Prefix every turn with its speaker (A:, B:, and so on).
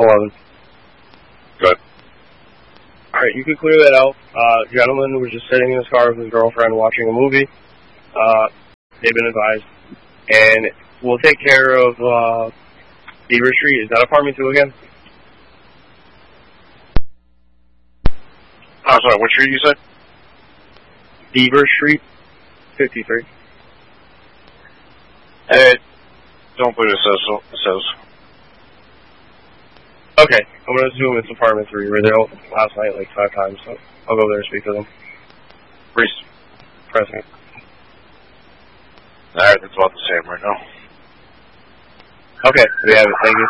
A: 11.
B: Good.
A: Alright, you can clear that out. Gentleman was just sitting in his car with his girlfriend watching a movie. They've been advised. And we'll take care of Beaver Street. Is that apartment 2 again?
B: I'm sorry, what street you said?
A: Beaver Street, 53.
B: Don't believe it says.
A: Okay, I'm going to assume it's apartment 3. We were there last night like 5 times, so I'll go there and speak to them.
B: Reese.
A: Present.
B: Alright, that's about the same right now.
A: Okay, we have it. Thank you.